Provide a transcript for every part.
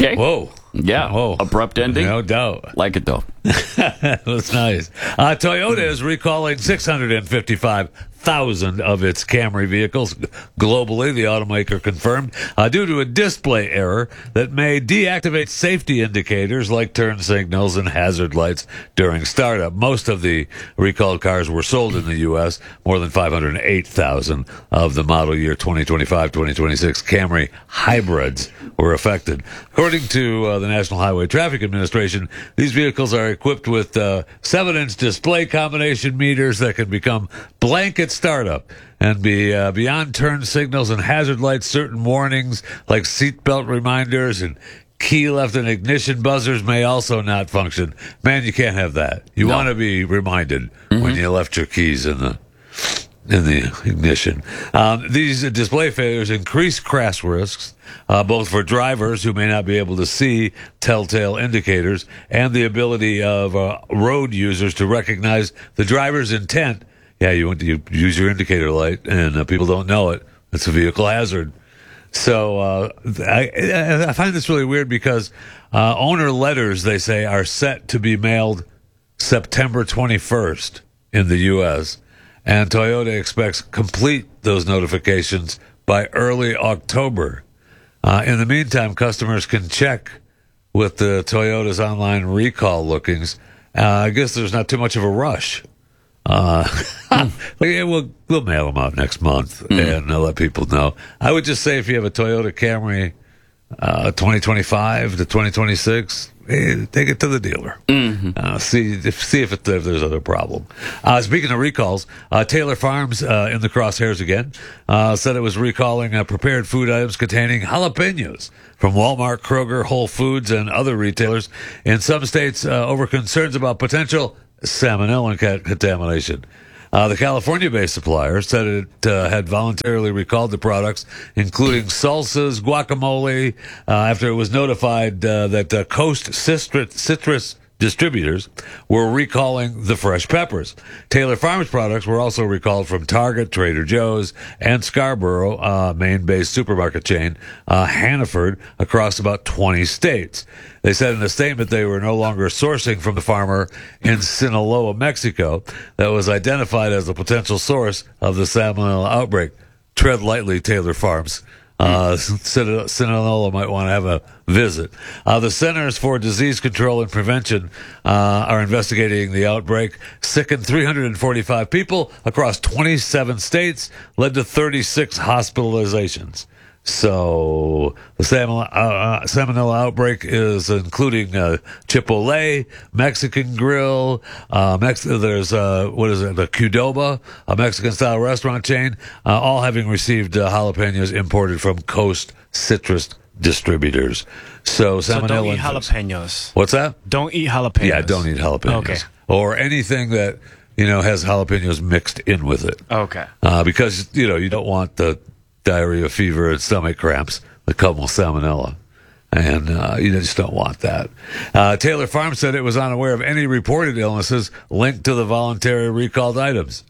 Okay. Whoa. Yeah. Whoa. Abrupt ending. No doubt. Like it, though. That's nice. Toyota is recalling 655,000 of its Camry vehicles globally, the automaker confirmed, due to a display error that may deactivate safety indicators like turn signals and hazard lights during startup. Most of the recalled cars were sold in the U.S. More than 508,000 of the model year 2025-2026 Camry hybrids were affected. According to the National Highway Traffic Administration, these vehicles are equipped with 7-inch display combination meters that can become blanket startup and be beyond turn signals and hazard lights. Certain warnings like seatbelt reminders and key left and ignition buzzers may also not function. Man, you can't have that. You want to be reminded when you left your keys in the ignition. These display failures increase crash risks, both for drivers who may not be able to see telltale indicators and the ability of road users to recognize the driver's intent. Yeah, you use your indicator light, and people don't know it. It's a vehicle hazard. So I find this really weird because owner letters, they say, are set to be mailed September 21st in the U.S., and Toyota expects complete those notifications by early October. In the meantime, customers can check with the Toyota's online recall lookings. I guess there's not too much of a rush. We'll mail them out next month and let people know. I would just say if you have a Toyota Camry 2025 to 2026, take it to the dealer. See if there's other problem. Speaking of recalls, Taylor Farms in the crosshairs again said it was recalling prepared food items containing jalapenos from Walmart, Kroger, Whole Foods, and other retailers in some states over concerns about potential salmonella contamination. The California-based supplier said it had voluntarily recalled the products, including salsas, guacamole, after it was notified that Coast Citrus distributors were recalling the fresh peppers. Taylor Farms products were also recalled from Target, Trader Joe's, and Scarborough, Maine-based supermarket chain, Hannaford, across about 20 states. They said in a statement they were no longer sourcing from the farmer in Sinaloa, Mexico, that was identified as a potential source of the salmonella outbreak. Tread lightly, Taylor Farms. Sinaloa might want to have a visit. The Centers for Disease Control and Prevention are investigating the outbreak. Sickened 345 people across 27 states, led to 36 hospitalizations. So the salmonella outbreak is including Chipotle, Mexican Grill, there's the Qdoba, a Mexican-style restaurant chain, all having received jalapenos imported from Coast Citrus distributors. So don't eat jalapenos. What's that? Don't eat jalapenos. Yeah, don't eat jalapenos. Okay. Or anything that has jalapenos mixed in with it. Okay. Because you don't want the diarrhea, fever, and stomach cramps that come with salmonella. And you just don't want that. Taylor Farms said it was unaware of any reported illnesses linked to the voluntary recalled items.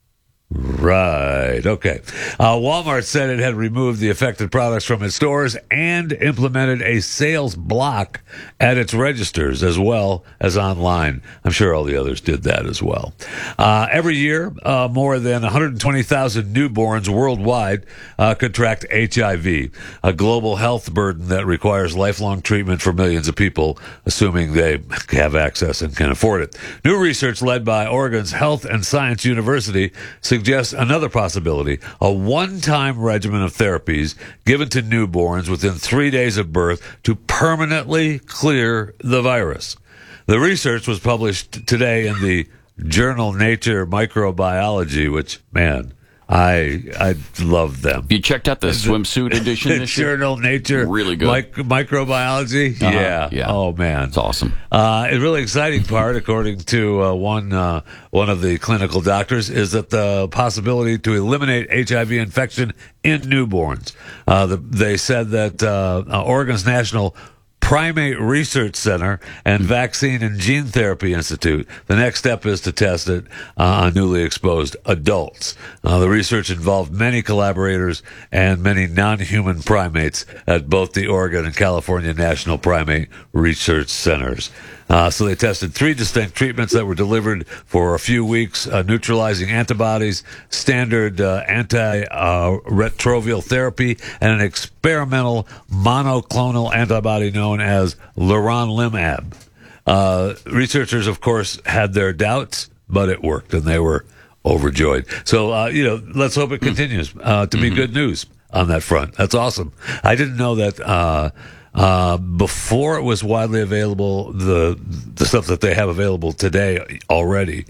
Right. Okay. Walmart said it had removed the affected products from its stores and implemented a sales block at its registers as well as online. I'm sure all the others did that as well. Every year, more than 120,000 newborns worldwide contract HIV, a global health burden that requires lifelong treatment for millions of people, assuming they have access and can afford it. New research led by Oregon's Health and Science University suggests another possibility: a one-time regimen of therapies given to newborns within 3 days of birth to permanently clear the virus. The research was published today in the journal Nature Microbiology, which, man, I love them. You checked out the swimsuit edition the this year? journal Nature really good. Microbiology. Yeah. Oh, man. It's awesome. A really exciting part, according to one of the clinical doctors, is that the possibility to eliminate HIV infection in newborns. They said that Oregon's National Primate Research Center and Vaccine and Gene Therapy Institute. The next step is to test it on newly exposed adults. The research involved many collaborators and many non-human primates at both the Oregon and California National Primate Research Centers. So they tested 3 distinct treatments that were delivered for a few weeks, neutralizing antibodies, standard anti-retroviral therapy, and an experimental monoclonal antibody known as leronlimab. Researchers, of course, had their doubts, but it worked, and they were overjoyed. So, let's hope it continues to be good news on that front. That's awesome. I didn't know that before it was widely available, the stuff that they have available today already,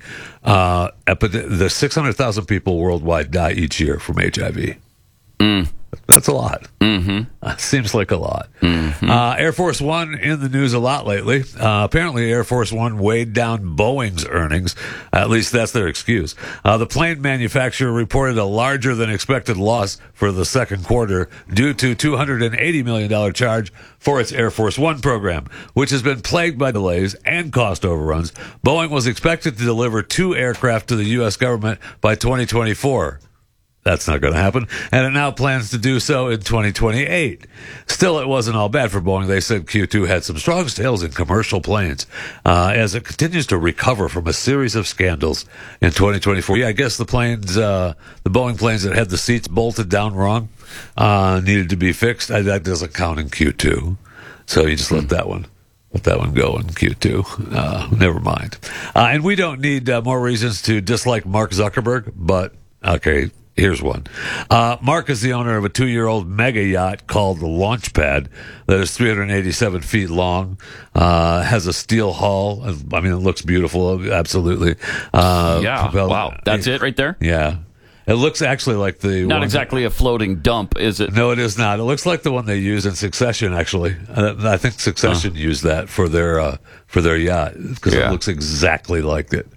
the 600,000 people worldwide die each year from HIV. That's a lot. Seems like a lot. Air Force One in the news a lot lately. Apparently, Air Force One weighed down Boeing's earnings. At least that's their excuse. The plane manufacturer reported a larger than expected loss for the second quarter due to $280 million charge for its Air Force One program, which has been plagued by delays and cost overruns. Boeing was expected to deliver 2 aircraft to the U.S. government by 2024. That's not going to happen, and it now plans to do so in 2028. Still, it wasn't all bad for Boeing. They said Q2 had some strong sales in commercial planes as it continues to recover from a series of scandals in 2024. Yeah, I guess the Boeing planes that had the seats bolted down wrong needed to be fixed. That doesn't count in Q2, so you just let that one go in Q2. Never mind. And we don't need more reasons to dislike Mark Zuckerberg, but okay. Here's one. Mark is the owner of a 2-year-old mega yacht called the Launchpad that is 387 feet long, has a steel hull. I mean, it looks beautiful, absolutely. Wow. That's it right there? Yeah. It looks actually like the Not exactly a floating dump, is it? No, it is not. It looks like the one they use in Succession, actually. I think Succession used that for their yacht because it looks exactly like it.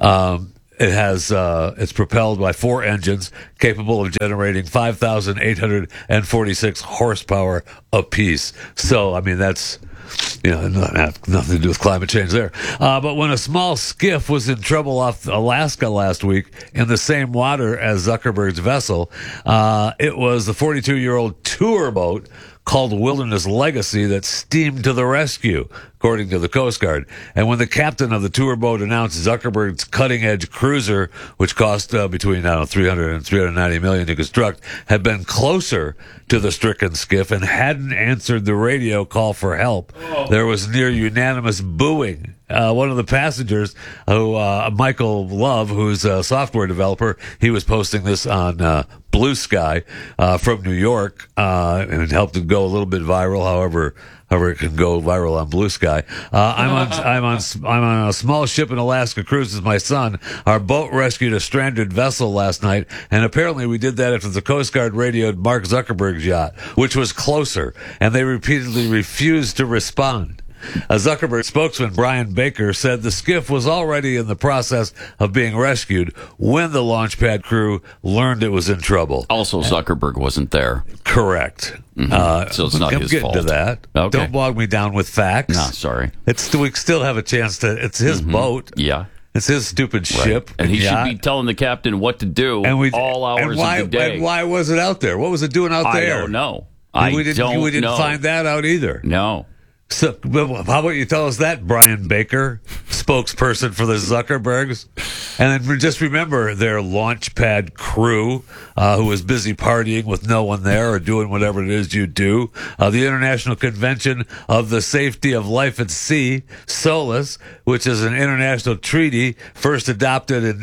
It's propelled by 4 engines capable of generating 5,846 horsepower apiece. So, I mean, that's, nothing to do with climate change there. But when a small skiff was in trouble off Alaska last week in the same water as Zuckerberg's vessel, it was the 42-year-old tour boat called Wilderness Legacy that steamed to the rescue, according to the Coast Guard. And when the captain of the tour boat announced Zuckerberg's cutting-edge cruiser, which cost between $300 and $390 million to construct, had been closer to the stricken skiff and hadn't answered the radio call for help, there was near unanimous booing. One of the passengers, Michael Love, who's a software developer, he was posting this on Blue Sky from New York, and it helped it go a little bit viral. However, it can go viral on Blue Sky. I'm on a small ship in Alaska cruise with my son. Our boat rescued a stranded vessel last night, and apparently we did that after the Coast Guard radioed Mark Zuckerberg's yacht, which was closer, and they repeatedly refused to respond. A Zuckerberg spokesman, Brian Baker, said the skiff was already in the process of being rescued when the Launchpad crew learned it was in trouble. Also, Zuckerberg wasn't there. Correct. So it's not his fault. To that. Okay. Don't bog me down with facts. No, sorry. We still have a chance to. It's his boat. Yeah. It's his stupid ship. And he should be telling the captain what to do all hours of the day. And why was it out there? What was it doing out there? I don't know. We didn't find that out either. No. So, how about you tell us that, Brian Baker, spokesperson for the Zuckerbergs? And then just remember their Launchpad crew, who was busy partying with no one there or doing whatever it is you do. The International Convention of the Safety of Life at Sea, SOLAS, which is an international treaty first adopted in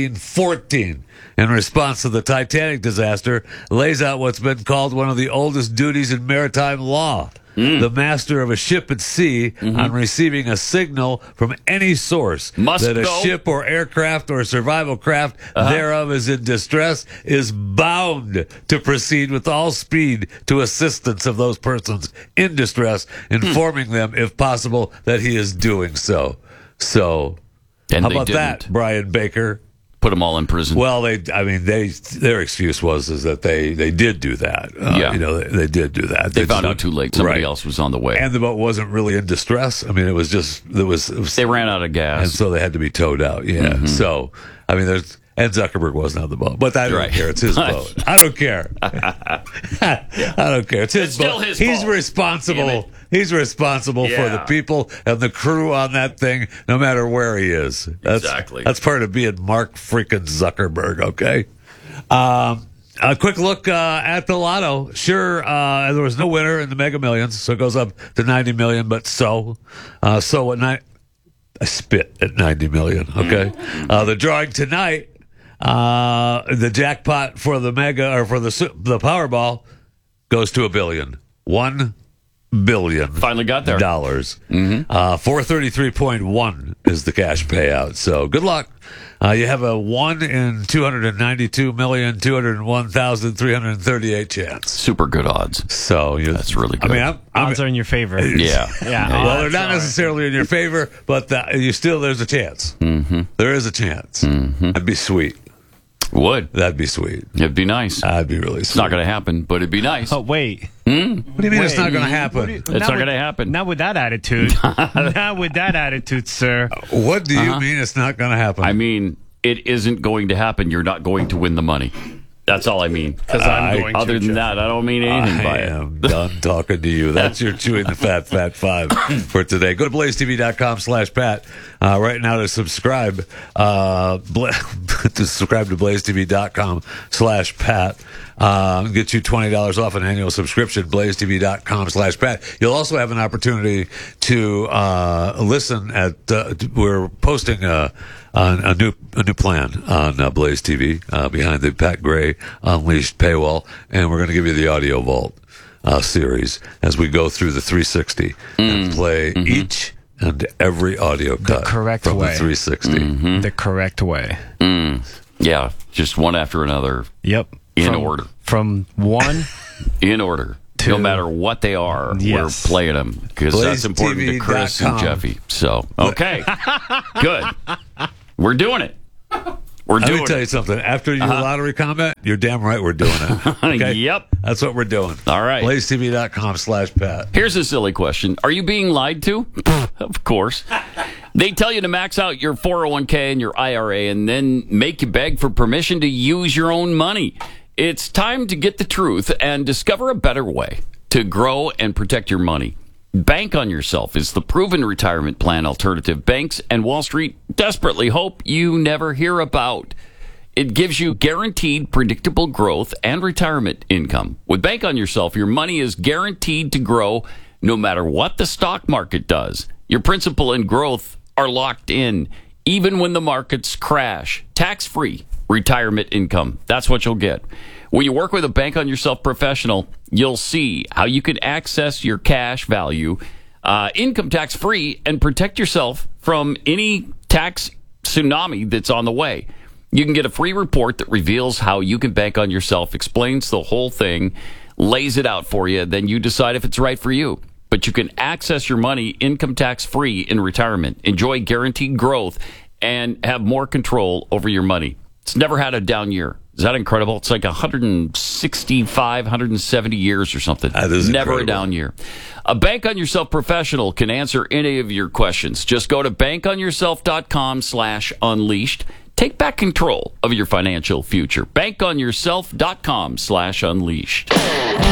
1914. In response to the Titanic disaster, lays out what's been called one of the oldest duties in maritime law. The master of a ship at sea, on receiving a signal from any source that a ship or aircraft or survival craft thereof is in distress, is bound to proceed with all speed to assistance of those persons in distress, informing them, if possible, that he is doing so. So, how about that, Brian Baker? put them all in prison. Well, their excuse is that they did do that. They did do that. They found out too late. Somebody else was on the way. And the boat wasn't really in distress. I mean, it was they ran out of gas. And so they had to be towed out. Yeah. Mm-hmm. So, I mean, and Zuckerberg wasn't on the boat. But I don't care. It's his boat. I don't care. I don't care. It's his boat. Still his He's fault. responsible. He's responsible for the people and the crew on that thing, no matter where he is. Exactly. That's part of being Mark freaking Zuckerberg, okay? A quick look at the lotto. Sure, there was no winner in the Mega Millions, so it goes up to 90 million, but so at night, I spit at 90 million, okay? The drawing tonight, the jackpot for the Mega, or for the Powerball, goes to $1 billion. $1 billion. Finally got there. Dollars. 433.1 is the cash payout. So good luck. You have a 1 in 292,201,338 chance. Super good odds. So that's really good. I mean, odds are in your favor. Yeah. Well, they're not necessarily in your favor, but there's a chance. Mm-hmm. There is a chance. Mm-hmm. That'd be sweet. That'd be sweet. It'd be nice. That'd be really sweet. It's not going to happen, but it'd be nice. Oh, wait. What do you mean it's not going to happen? It's not going to happen. Not with that attitude. Not with that attitude, sir. What do you mean it's not going to happen? I mean, it isn't going to happen. You're not going to win the money. That's all I mean. Other than that, I don't mean anything by it. I am done talking to you. That's your Chewing the Fat Five for today. Go to blazetv.com/Pat right now to subscribe. To subscribe to blazetv.com/Pat. Get you $20 off an annual subscription, blazetv.com/Pat. You'll also have an opportunity to listen at, we're posting a new plan on Blaze TV behind the Pat Gray Unleashed paywall, and we're going to give you the Audio Vault series as we go through the 360 and play each and every audio cut from the 360. The correct way. Yeah, just one after another. Yep. In order. From one in order. No matter what they are, we're playing them because that's important to Chris and Jeffy. So, okay. Good. We're doing it. Let me tell you something. After your lottery comment, you're damn right we're doing it. Okay? Yep. That's what we're doing. All right. blazetv.com/Pat. Here's a silly question. Are you being lied to? Of course. They tell you to max out your 401k and your IRA and then make you beg for permission to use your own money. It's time to get the truth and discover a better way to grow and protect your money. Bank on Yourself is the proven retirement plan alternative banks and Wall Street desperately hope you never hear about. It gives you guaranteed, predictable growth and retirement income. With Bank on Yourself, your money is guaranteed to grow no matter what the stock market does. Your principal and growth are locked in, even when the markets crash. Tax-free retirement income. That's what you'll get. When you work with a Bank on Yourself professional, you'll see how you can access your cash value, income tax free, and protect yourself from any tax tsunami that's on the way. You can get a free report that reveals how you can bank on yourself, explains the whole thing, lays it out for you, then you decide if it's right for you. But you can access your money income tax free in retirement, enjoy guaranteed growth, and have more control over your money. It's never had a down year. Is that incredible? It's like 165, 170 years or something. That is never incredible. A down year. A Bank on Yourself professional can answer any of your questions. Just go to bankonyourself.com/unleashed. Take back control of your financial future. Bankonyourself.com/unleashed.